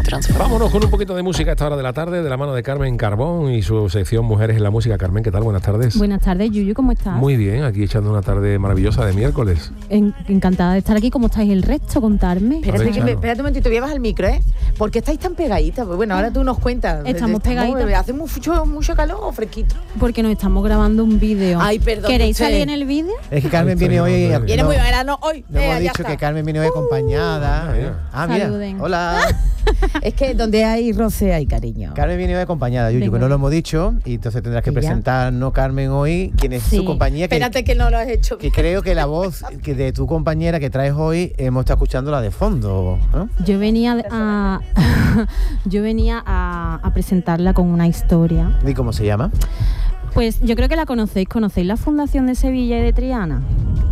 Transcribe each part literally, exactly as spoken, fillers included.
transforma. Vámonos con un poquito de música a esta hora de la tarde, de la mano de Carmen Carbón y su sección Mujeres en la Música. Carmen, ¿qué tal? Buenas tardes. Buenas tardes, Yuyu, ¿cómo estás? Muy bien, aquí echando una tarde maravillosa de miércoles. En, encantada de estar aquí. ¿Cómo estáis el resto? Contarme. Espérate, ver, que me, espérate un momentito, voy a bajar el micro, ¿eh? ¿Por qué estáis tan pegaditas? Pues bueno, ahora tú nos cuentas. Estamos pegaditas. ¿Hace mucho, mucho calor o fresquito? Porque nos estamos grabando un vídeo. Ay, perdón. ¿Queréis usted. salir en el vídeo? Es que Carmen viene hoy. Viene Viene no, muy verano hoy. no eh, hemos ya dicho está. que Carmen viene hoy acompañada. Uh, ¿eh? Ah, mira. Saluden. Hola. Es que donde hay roce hay cariño. Carmen viene hoy acompañada, Yuyu, Venga. que no lo hemos dicho. Y entonces tendrás que ¿Y ya? presentarnos, Carmen, hoy quién es Sí. su compañía. Que, Espérate que no lo has hecho. que creo que la voz que de tu compañera que traes hoy hemos estado escuchándola de fondo, ¿no? Yo venía a yo venía a, a presentarla con una historia. ¿Y cómo se llama? Pues yo creo que la conocéis. ¿Conocéis la Fundación de Sevilla y de Triana?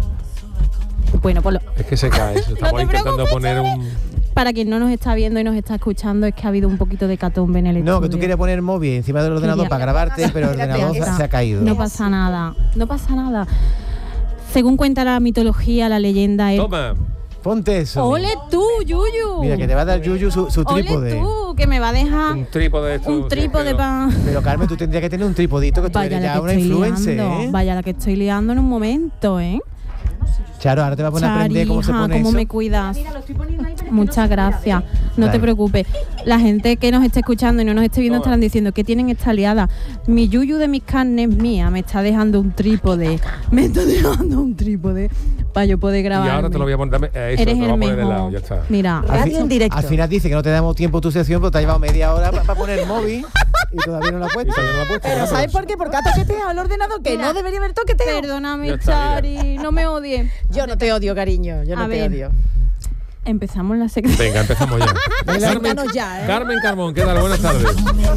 Bueno, pues lo- Es que se cae, eso. Estamos te intentando preocupes, poner un... para quien no nos está viendo y nos está escuchando, es que ha habido un poquito de catombe en el estudio. No, que tú querías poner el móvil encima del ordenador Quería- para grabarte, pero el ordenador Ya se, está. se ha caído. No pasa nada, no pasa nada. Según cuenta la mitología, la leyenda es... Toma. Ponte eso. ¡Ole tú, Yuyu! Mira, que te va a dar Yuyu su, su ¡Ole trípode. tú, que me va a dejar Un trípode de esto, un que- trípode que no. para... Pero Carmen, tú tendrías que tener un tripodito que tú Vaya eres la ya que una estoy influencer, liando, ¿eh? vaya la que estoy liando en un momento, ¿eh? Charo, ahora te va a poner a aprender cómo se Charija, pone cómo eso. me cuidas. Muchas gracias. No Vale. te preocupes. La gente que nos esté escuchando y no nos esté viendo estarán diciendo que tienen esta liada. Mi Yuyu de mis carnes mía me está dejando un trípode. Me está dejando un trípode para yo poder grabar. Y ahora te lo voy a poner, dame, eh, eso, Eres te lo el voy a poner de mejor. lado, ya está. Mira, Al, Radio fin- en directo. al final dice que no te damos tiempo tu sección, pero te ha llevado media hora para poner el móvil y todavía no lo ha Y puesto. todavía no la he puesto, Pero ¿no? ¿sabes por qué? Porque ha toqueteado el ordenador, que Mira, no debería haber toqueteado. perdóname, Ya está, Chari, no me odies. Yo no te odio, cariño. Yo no A te ver. odio. Empezamos la sección. Venga, empezamos ya. Carmen, Cuéntanos ya, ¿eh? Carmen Carbón, ¿qué tal? Buenas tardes.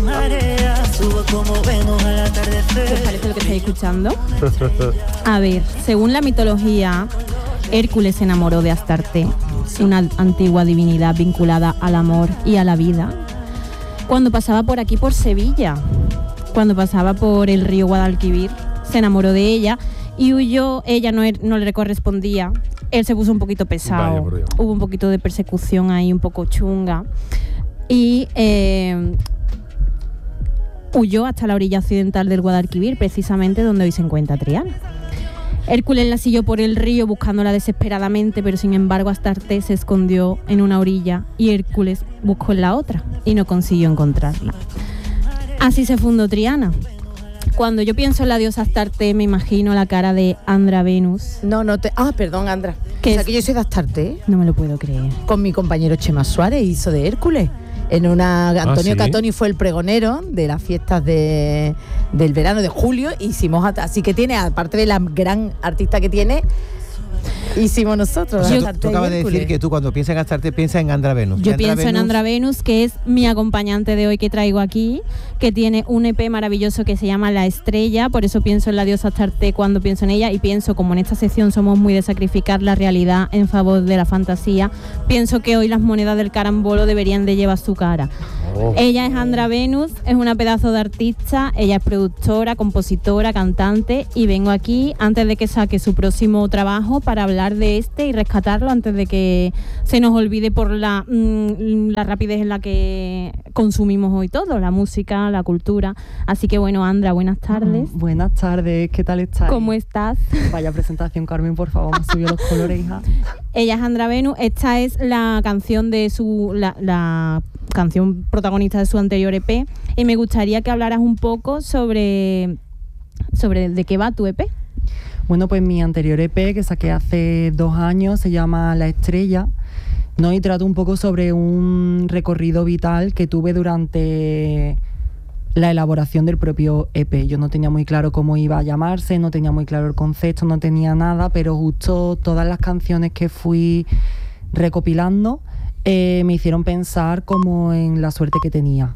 ¿Qué os parece lo que estáis escuchando? A ver, según la mitología, Hércules se enamoró de Astarte, una antigua divinidad vinculada al amor y a la vida, cuando pasaba por aquí, por Sevilla, cuando pasaba por el río Guadalquivir, se enamoró de ella y huyó. Ella no, er- no le correspondía. Él se puso un poquito pesado. Vaya, por Dios. Hubo un poquito de persecución ahí, un poco chunga. Y eh, huyó hasta la orilla occidental del Guadalquivir, precisamente donde hoy se encuentra Triana. Hércules la siguió por el río buscándola desesperadamente, pero sin embargo Astarte se escondió en una orilla y Hércules buscó en la otra y no consiguió encontrarla. Así se fundó Triana. Cuando yo pienso en la diosa Astarte, me imagino la cara de Andra Venus. No, no te... Ah, perdón, Andra. ¿Qué O sea, es? que yo soy de Astarte, No me lo puedo creer. con mi compañero Chema Suárez, hizo de Hércules. En una... Antonio ¿sí? Catoni fue el pregonero de las fiestas de, del verano de julio. Hicimos... at- Así que tiene, aparte de la gran artista que tiene, hicimos nosotros. O sea, tú, Astarte tú y acabas de Hércules. decir que tú cuando piensas en Astarte piensas en Andra Venus. Y Yo Andra pienso en Venus- Andra Venus, que es mi acompañante de hoy que traigo aquí, que tiene un E P maravilloso que se llama La Estrella, por eso pienso en la diosa Astarte cuando pienso en ella y pienso, como en esta sección somos muy de sacrificar la realidad en favor de la fantasía, pienso que hoy las monedas del carambolo deberían de llevar su cara. Oh. Ella es Andra Venus, es una pedazo de artista, ella es productora, compositora, cantante y vengo aquí antes de que saque su próximo trabajo para hablar de este y rescatarlo antes de que se nos olvide por la, mm, la rapidez en la que consumimos hoy todo, la música, la cultura. Así que bueno, Andra, buenas tardes. Buenas tardes, ¿qué tal estáis? ¿Cómo estás? Vaya presentación, Carmen, por favor, me subió los colores, hija. Ella es Andra Venus, esta es la canción de su la, la canción protagonista de su anterior E P y me gustaría que hablaras un poco sobre sobre de qué va tu E P. Bueno, pues mi anterior E P que saqué hace dos años se llama La Estrella, ¿no? Y trato un poco sobre un recorrido vital que tuve durante la elaboración del propio E P. Yo no tenía muy claro cómo iba a llamarse, no tenía muy claro el concepto, no tenía nada, pero justo todas las canciones que fui recopilando eh, me hicieron pensar como en la suerte que tenía.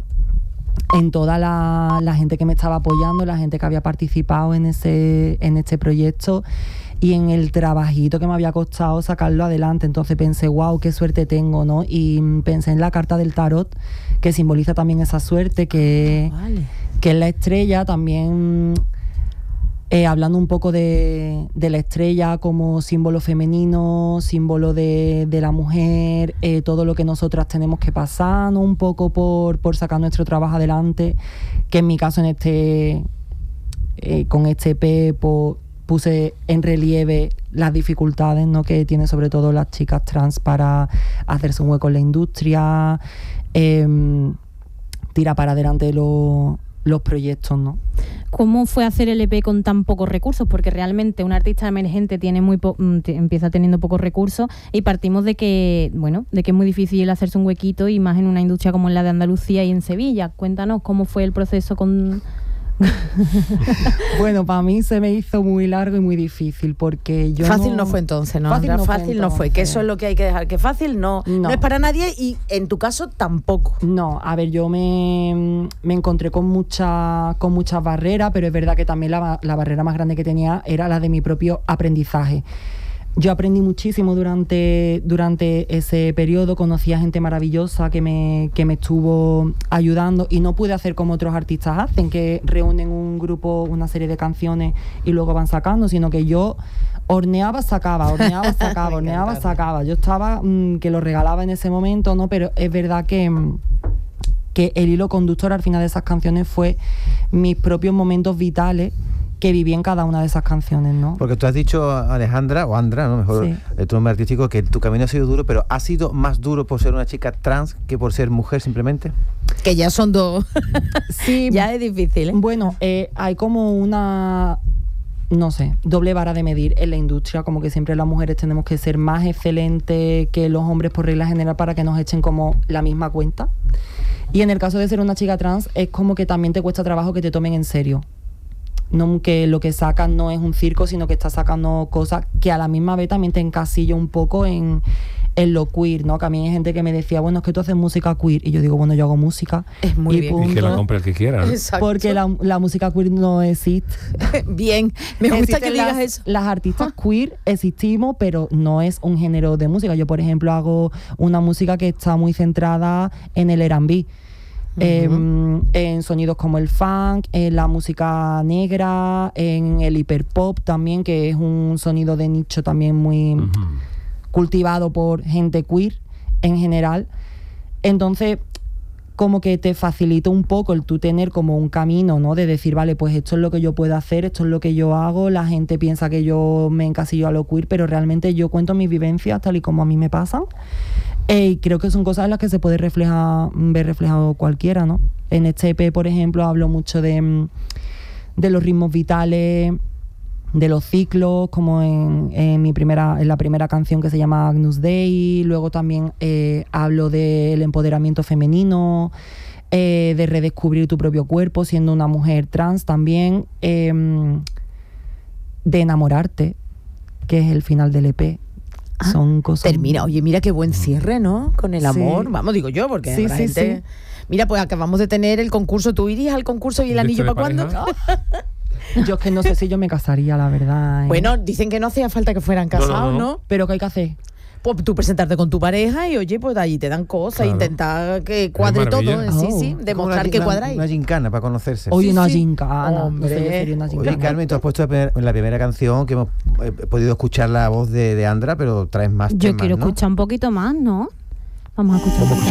En toda la, la gente que me estaba apoyando, la gente que había participado en ese en este proyecto y en el trabajito que me había costado sacarlo adelante. Entonces pensé, wow, qué suerte tengo, ¿no? Y pensé en la carta del tarot, que simboliza también esa suerte, que, Vale. que es la estrella. También eh, hablando un poco de, de la estrella como símbolo femenino, símbolo de, de la mujer, eh, todo lo que nosotras tenemos que pasar, ¿no? Un poco por, por sacar nuestro trabajo adelante, que en mi caso en este eh, con este E P pues, puse en relieve las dificultades, ¿no? que tienen sobre todo las chicas trans para hacerse un hueco en la industria, eh, tira para adelante los, los proyectos, ¿no? ¿Cómo fue hacer el E P con tan pocos recursos? Porque realmente un artista emergente tiene muy po- empieza teniendo pocos recursos y partimos de que, bueno, de que es muy difícil hacerse un huequito y más en una industria como la de Andalucía y en Sevilla. Cuéntanos cómo fue el proceso con... Bueno, para mí se me hizo muy largo y muy difícil porque yo fácil no, no fue entonces, ¿no? Fácil Andrea? no fue Fácil no fue, que entonces. eso es lo que hay que dejar, que fácil no, no. No. es para nadie y en tu caso tampoco. No, a ver, yo me, me encontré con, mucha, con muchas barreras, pero es verdad que también la, la barrera más grande que tenía era la de mi propio aprendizaje. Yo aprendí muchísimo durante, durante ese periodo, conocí a gente maravillosa que me, que me estuvo ayudando y no pude hacer como otros artistas hacen, que reúnen un grupo, una serie de canciones y luego van sacando, sino que yo horneaba, sacaba, horneaba, sacaba, horneaba, sacaba. Yo estaba, mmm, que lo regalaba en ese momento, ¿no? Pero es verdad que... Mmm, que el hilo conductor al final de esas canciones fue mis propios momentos vitales que viví en cada una de esas canciones, ¿no? Porque tú has dicho, Alejandra, o Andra, ¿no? Mejor Sí. el tu nombre artístico, que tu camino ha sido duro, pero ¿ha sido más duro por ser una chica trans que por ser mujer simplemente? Que ya son dos. Sí, Ya es difícil, ¿eh? bueno, eh, hay como una, no sé, doble vara de medir en la industria, como que siempre las mujeres tenemos que ser más excelentes que los hombres por regla general para que nos echen como la misma cuenta. Y en el caso de ser una chica trans, es como que también te cuesta trabajo que te tomen en serio. No, que lo que sacas no es un circo, sino que estás sacando cosas que a la misma vez también te encasillo un poco en, en lo queer, ¿no? Que a mí hay gente que me decía, bueno, es que tú haces música queer. Y yo digo, bueno, yo hago música. Es muy y bien. punto. Y que la compre el que quiera, ¿no? Exacto. Porque la, la música queer no existe. Bien, me gusta Existen que digas las, eso. Las artistas queer existimos, pero no es un género de música. Yo, por ejemplo, hago una música que está muy centrada en el R and B. Eh, en sonidos como el funk, en la música negra, en el hiperpop también, que es un sonido de nicho también muy Ujú. cultivado por gente queer en general. Entonces, como que te facilita un poco el tú tener como un camino, ¿no? De decir, vale, pues esto es lo que yo puedo hacer, esto es lo que yo hago, la gente piensa que yo me encasillo a lo queer, pero realmente yo cuento mis vivencias tal y como a mí me pasan. Eh, y creo que son cosas en las que se puede reflejar, ver reflejado cualquiera, ¿no? En este E P, por ejemplo, hablo mucho de, de los ritmos vitales, de los ciclos, como en, en mi primera, en la primera canción que se llama Agnus Dei. Luego también eh, hablo del empoderamiento femenino, eh, de redescubrir tu propio cuerpo siendo una mujer trans también, eh, de enamorarte, que es el final del E P. Ah, Son cosas... Termina, oye, mira qué buen cierre, ¿no? Con el Sí. amor, vamos, digo yo, porque Sí, habrá sí, gente... sí. Mira, pues acabamos de tener el concurso. ¿Tú irías al concurso y el ¿De anillo este de para cuándo? pareja? Yo es que no sé si yo me casaría, la verdad. ¿eh? Bueno, dicen que no hacía falta que fueran No, no, casados, no. ¿no? Pero ¿qué hay que hacer? Pues tú presentarte con tu pareja y oye, pues allí te dan cosas, Claro. intentar que cuadre todo, maravilla. sí, Oh. sí, Como demostrar una, que una- cuadráis. Una gincana para conocerse. Hoy Sí, una sí. gincana. Hombre. No sé qué sería una gincana. Oye, Carmen, tú has puesto la primer- en la primera canción que hemos eh, podido escuchar la voz de, de Andra, pero traes más Yo temas, quiero ¿no? escuchar un poquito más, ¿no? Vamos a escuchar un poquito.